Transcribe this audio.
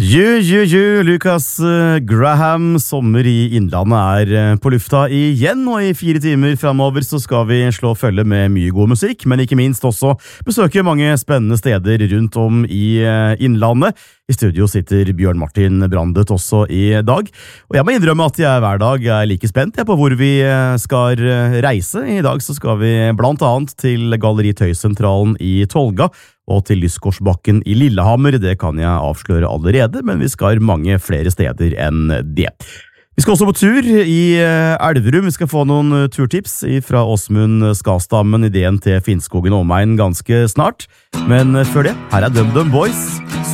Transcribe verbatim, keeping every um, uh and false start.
Jø, jø, jø, Lucas eh, Graham, sommer i Innlandet er eh, på lufta igjen, og i fire timer fremover så skal vi slå følge med mye god musikk, men ikke minst også besøke mange spennende steder rundt om i eh, Innlandet. I studio sitter Bjørn Martin Brandet også i dag, og jeg må innrømme at jeg hver dag er like spent jeg, på hvor vi eh, skal eh, reise. I dag så skal vi blant annet til Galleri Tøysentralen i Tolga, og til Lyskorsbakken i Lillehammer. Det kan jeg avsløre allerede, men vi skal mange flere steder enn det. Vi skal også på tur i Elverum. Vi skal få noen turtips fra Åsmund Skastammen, ideen til Finnskogen og omegn ganske snart. Men før det, her er DumDum Boys.